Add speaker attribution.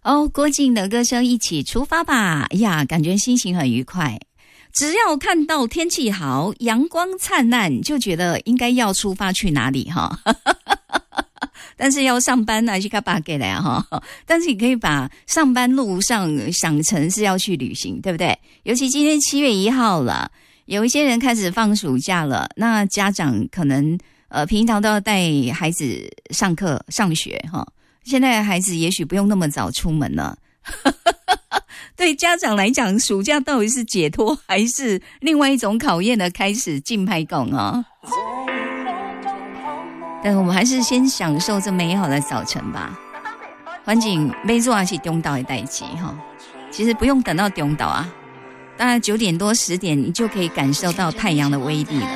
Speaker 1: 哦，郭靖的歌声一起出发吧！呀，感觉心情很愉快。只要看到天气好，阳光灿烂，就觉得应该要出发去哪里哈。但是要上班啊，去干嘛给的呀哈？但是你可以把上班路上想成是要去旅行，对不对？尤其今天7月1号了，有一些人开始放暑假了，那家长可能平常都要带孩子上课上学哈。现在孩子也许不用那么早出门了。对家长来讲，暑假到底是解脱还是另外一种考验的开始？竞拍拱啊！但是我们还是先享受这美好的早晨吧。环境没做还是中岛的代际哈，其实不用等到中岛啊，大概9点多10点，你就可以感受到太阳的威力了。